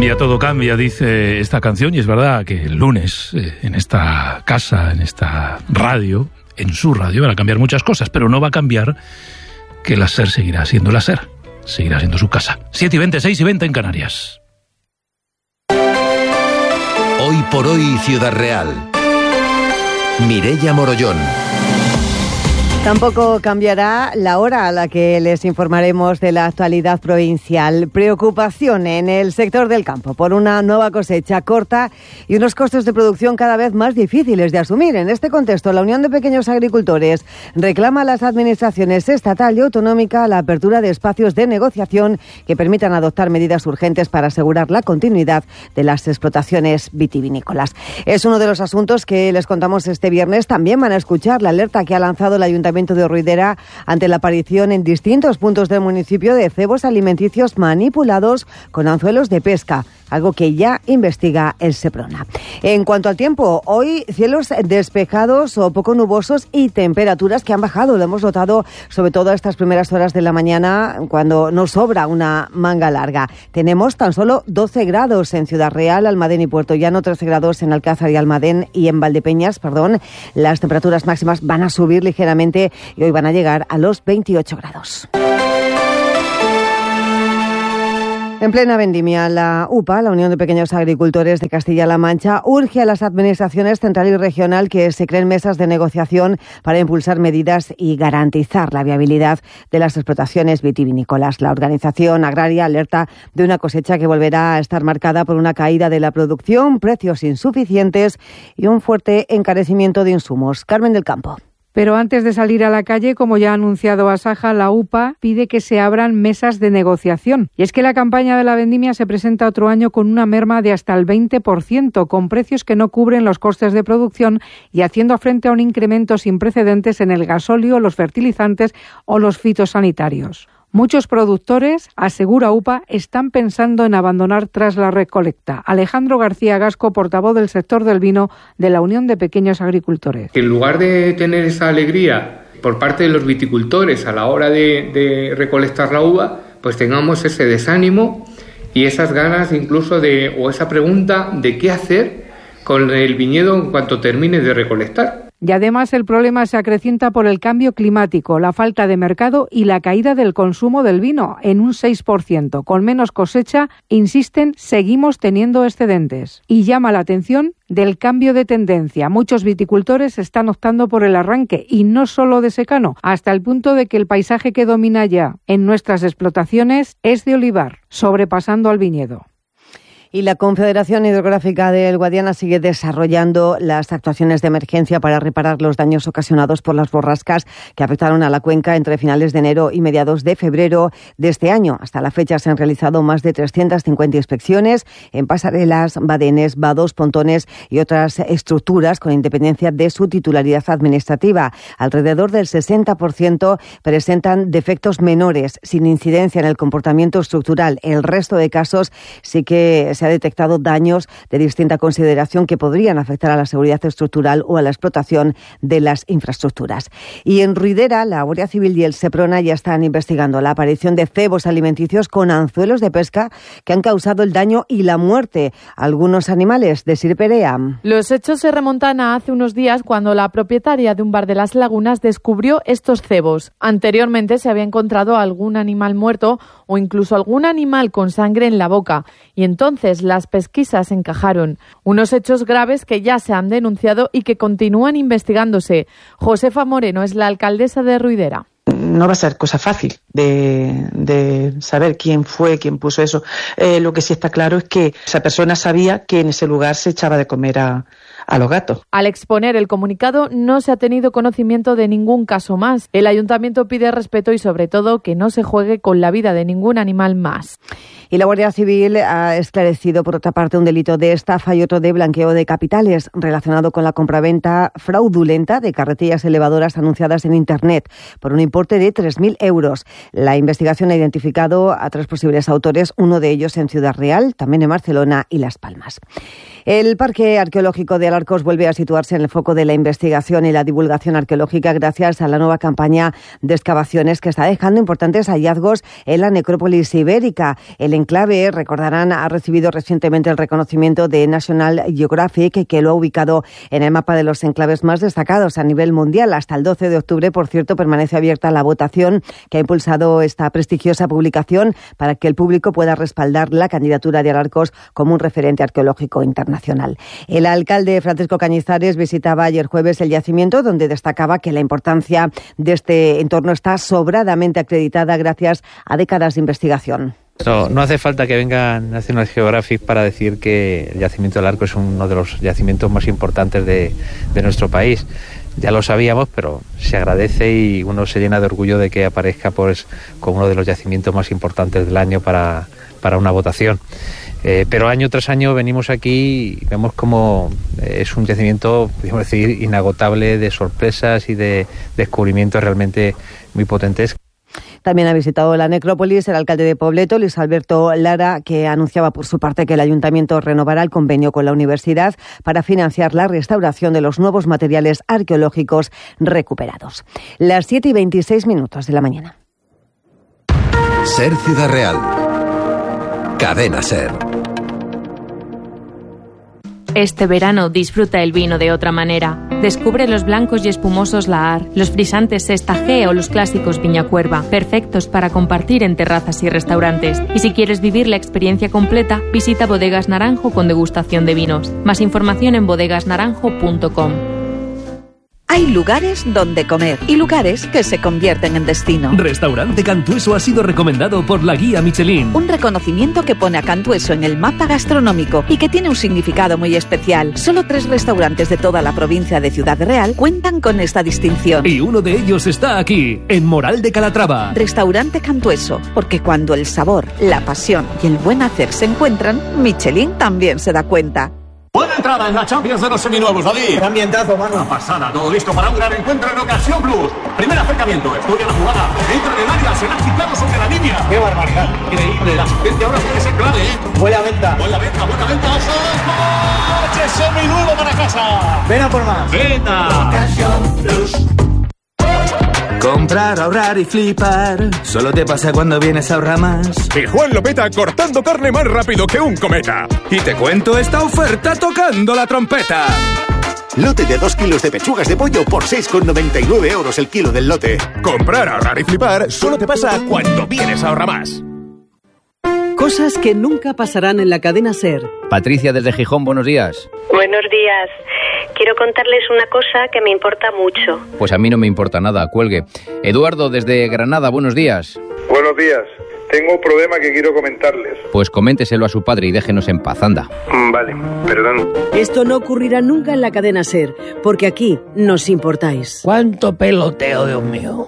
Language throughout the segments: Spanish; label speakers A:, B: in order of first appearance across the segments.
A: todo cambia, dice esta canción, y es verdad que el lunes en esta casa, en esta radio, en su radio, van a cambiar muchas cosas, pero no va a cambiar que la SER seguirá siendo la SER, seguirá siendo su casa. 7:20, 6:20 en Canarias.
B: Hoy por hoy, Ciudad Real. Mireia Morollón.
C: Tampoco cambiará la hora a la que les informaremos de la actualidad provincial. Preocupación en el sector del campo por una nueva cosecha corta y unos costes de producción cada vez más difíciles de asumir. En este contexto, la Unión de Pequeños Agricultores reclama a las administraciones estatal y autonómica la apertura de espacios de negociación que permitan adoptar medidas urgentes para asegurar la continuidad de las explotaciones vitivinícolas. Es uno de los asuntos que les contamos este viernes. También van a escuchar la alerta que ha lanzado el Ayuntamiento de Ruidera ante la aparición en distintos puntos del municipio de cebos alimenticios manipulados con anzuelos de pesca, algo que ya investiga el Seprona. En cuanto al tiempo, hoy cielos despejados o poco nubosos y temperaturas que han bajado. Lo hemos notado sobre todo a estas primeras horas de la mañana, cuando nos sobra una manga larga. Tenemos tan solo 12 grados en Ciudad Real, Almadén y Puerto Llano, 13 grados en Alcázar y Almadén y en Valdepeñas, Las temperaturas máximas van a subir ligeramente y hoy van a llegar a los 28 grados. En plena vendimia, la UPA, la Unión de Pequeños Agricultores de Castilla-La Mancha, urge a las administraciones central y regional que se creen mesas de negociación para impulsar medidas y garantizar la viabilidad de las explotaciones vitivinícolas. La organización agraria alerta de una cosecha que volverá a estar marcada por una caída de la producción, precios insuficientes y un fuerte encarecimiento de insumos. Carmen del Campo.
D: Pero antes de salir a la calle, como ya ha anunciado Asaja, la UPA pide que se abran mesas de negociación. Y es que la campaña de la vendimia se presenta otro año con una merma de hasta el 20%, con precios que no cubren los costes de producción y haciendo frente a un incremento sin precedentes en el gasóleo, los fertilizantes o los fitosanitarios. Muchos productores, asegura UPA, están pensando en abandonar tras la recolecta. Alejandro García Gasco, portavoz del sector del vino de la Unión de Pequeños Agricultores.
E: En lugar de tener esa alegría por parte de los viticultores a la hora de recolectar la uva, pues tengamos ese desánimo y esas ganas incluso o esa pregunta de qué hacer con el viñedo en cuanto termine de recolectar.
D: Y además el problema se acrecienta por el cambio climático, la falta de mercado y la caída del consumo del vino en un 6%. Con menos cosecha, insisten, seguimos teniendo excedentes. Y llama la atención del cambio de tendencia. Muchos viticultores están optando por el arranque y no solo de secano, hasta el punto de que el paisaje que domina ya en nuestras explotaciones es de olivar, sobrepasando al viñedo.
C: Y la Confederación Hidrográfica del Guadiana sigue desarrollando las actuaciones de emergencia para reparar los daños ocasionados por las borrascas que afectaron a la cuenca entre finales de enero y mediados de febrero de este año. Hasta la fecha se han realizado más de 350 inspecciones en pasarelas, badenes, vados, pontones y otras estructuras con independencia de su titularidad administrativa. Alrededor del 60% presentan defectos menores sin incidencia en el comportamiento estructural. El resto de casos sí que se ha detectado daños de distinta consideración que podrían afectar a la seguridad estructural o a la explotación de las infraestructuras. Y en Ruidera, la Guardia Civil y el Seprona ya están investigando la aparición de cebos alimenticios con anzuelos de pesca que han causado el daño y la muerte a algunos animales. de Sirperea.
F: Los hechos se remontan a hace unos días cuando la propietaria de un bar de Las Lagunas descubrió estos cebos. Anteriormente se había encontrado algún animal muerto o incluso algún animal con sangre en la boca y entonces las pesquisas encajaron. Unos hechos graves que ya se han denunciado y que continúan investigándose. Josefa Moreno es la alcaldesa de Ruidera.
G: No va a ser cosa fácil de saber quién fue, quién puso eso. Lo que sí está claro es que esa persona sabía que en ese lugar se echaba de comer a los gatos.
F: Al exponer el comunicado no se ha tenido conocimiento de ningún caso más. El ayuntamiento pide respeto y sobre todo que no se juegue con la vida de ningún animal más.
C: Y la Guardia Civil ha esclarecido, por otra parte, un delito de estafa y otro de blanqueo de capitales relacionado con la compraventa fraudulenta de carretillas elevadoras anunciadas en Internet por un importe de 3.000 euros. La investigación ha identificado a 3 posibles autores, uno de ellos en Ciudad Real, también en Barcelona y Las Palmas. El Parque Arqueológico de Alarcos vuelve a situarse en el foco de la investigación y la divulgación arqueológica gracias a la nueva campaña de excavaciones que está dejando importantes hallazgos en la necrópolis ibérica. El enclave, recordarán, ha recibido recientemente el reconocimiento de National Geographic, que lo ha ubicado en el mapa de los enclaves más destacados a nivel mundial. Hasta el 12 de octubre, por cierto, permanece abierta la votación que ha impulsado esta prestigiosa publicación para que el público pueda respaldar la candidatura de Alarcos como un referente arqueológico internacional. El alcalde Francisco Cañizares visitaba ayer jueves el yacimiento, donde destacaba que la importancia de este entorno está sobradamente acreditada gracias a décadas de investigación.
H: No hace falta que venga National Geographic para decir que el yacimiento del Arco es uno de los yacimientos más importantes de nuestro país. Ya lo sabíamos, pero se agradece y uno se llena de orgullo de que aparezca pues como uno de los yacimientos más importantes del año para una votación. Pero año tras año venimos aquí y vemos como es un yacimiento, podríamos decir, inagotable de sorpresas y de descubrimientos realmente muy potentes.
C: También ha visitado la necrópolis el alcalde de Pobleto, Luis Alberto Lara, que anunciaba por su parte que el ayuntamiento renovará el convenio con la universidad para financiar la restauración de los nuevos materiales arqueológicos recuperados. Las 7:26 de la mañana.
B: Ser Ciudad Real. Cadena Ser.
I: Este verano disfruta el vino de otra manera. Descubre los blancos y espumosos Lahar, los frisantes Sesta G o los clásicos Viña Cuerva, perfectos para compartir en terrazas y restaurantes. Y si quieres vivir la experiencia completa, visita Bodegas Naranjo con degustación de vinos. Más información en bodegasnaranjo.com.
J: Hay lugares donde comer y lugares que se convierten en destino.
K: Restaurante Cantueso ha sido recomendado por la guía Michelin.
J: Un reconocimiento que pone a Cantueso en el mapa gastronómico y que tiene un significado muy especial. Solo 3 restaurantes de toda la provincia de Ciudad Real cuentan con esta distinción.
K: Y uno de ellos está aquí, en Moral de Calatrava.
J: Restaurante Cantueso, porque cuando el sabor, la pasión y el buen hacer se encuentran, Michelin también se da cuenta.
L: Buena entrada en la Champions de los seminuevos, David.
M: Qué ambientazo, mano.
L: Una pasada, todo listo para un gran encuentro en Ocasión Plus. Primer acercamiento, estudia la jugada. Entra en el área, se la ha quitado sobre la línea.
M: Qué barbaridad.
L: Increíble, la asistencia ahora puede ser clave, ¿eh?
M: Buena venta.
L: Buena venta. ¡Coche seminuevo para casa!
M: Ven a por más.
L: Venta.
M: Ocasión Plus.
N: Comprar, ahorrar y flipar. Solo te pasa cuando vienes a ahorrar más.
O: Y Juan lo peta cortando carne más rápido que un cometa.
N: Y te cuento esta oferta tocando la trompeta.
P: Lote de 2 kilos de pechugas de pollo por 6,99 € el kilo del lote.
O: Comprar, ahorrar y flipar solo te pasa cuando vienes a ahorrar más.
Q: Cosas que nunca pasarán en la cadena SER.
R: Patricia desde Gijón, buenos días.
S: Buenos días. Quiero contarles una cosa que me importa mucho.
R: Pues a mí no me importa nada, cuelgue. Eduardo desde Granada, buenos días.
T: Buenos días. Tengo un problema que quiero comentarles.
R: Pues coménteselo a su padre y déjenos en paz, anda.
T: Vale, perdón.
Q: Esto no ocurrirá nunca en la cadena SER, porque aquí nos importáis.
U: ¡Cuánto peloteo, Dios mío!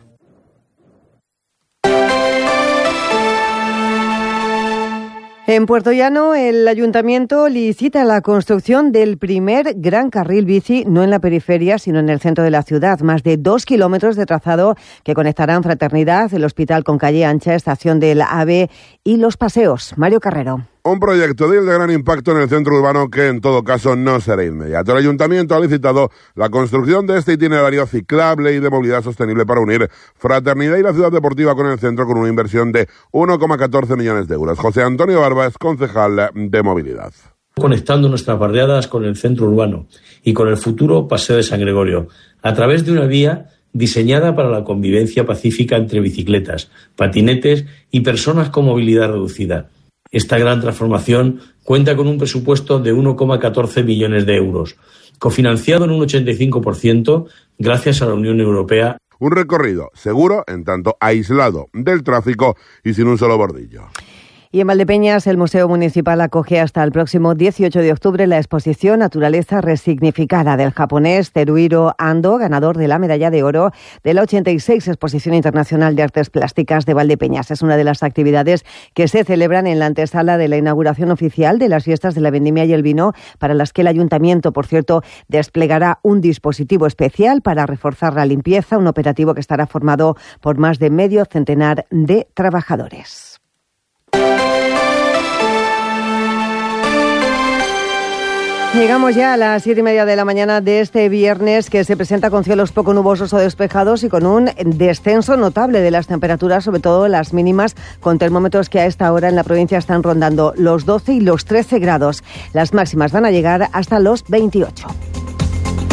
C: En Puerto Llano, el ayuntamiento licita la construcción del primer gran carril bici, no en la periferia, sino en el centro de la ciudad. Más de 2 kilómetros de trazado que conectarán Fraternidad, el hospital con calle ancha, estación del AVE y los paseos. Mario Carrero.
V: Un proyecto de gran impacto en el centro urbano que en todo caso no será inmediato. El ayuntamiento ha licitado la construcción de este itinerario ciclable y de movilidad sostenible para unir Fraternidad y la ciudad deportiva con el centro, con una inversión de 1,14 millones de euros. José Antonio Barba es concejal de movilidad.
W: Conectando nuestras barriadas con el centro urbano y con el futuro Paseo de San Gregorio, a través de una vía diseñada para la convivencia pacífica entre bicicletas, patinetes y personas con movilidad reducida. Esta gran transformación cuenta con un presupuesto de 1,14 millones de euros, cofinanciado en un 85% gracias a la Unión Europea.
V: Un recorrido seguro, en tanto aislado del tráfico y sin un solo bordillo.
C: Y en Valdepeñas, el Museo Municipal acoge hasta el próximo 18 de octubre la exposición Naturaleza Resignificada del japonés Teruhiro Ando, ganador de la medalla de oro de la 86 Exposición Internacional de Artes Plásticas de Valdepeñas. Es una de las actividades que se celebran en la antesala de la inauguración oficial de las fiestas de la vendimia y el vino, para las que el Ayuntamiento, por cierto, desplegará un dispositivo especial para reforzar la limpieza, un operativo que estará formado por más de medio centenar de trabajadores. Llegamos ya a las 7:30 de la mañana de este viernes, que se presenta con cielos poco nubosos o despejados y con un descenso notable de las temperaturas, sobre todo las mínimas, con termómetros que a esta hora en la provincia están rondando los 12 y los 13 grados. Las máximas van a llegar hasta los 28.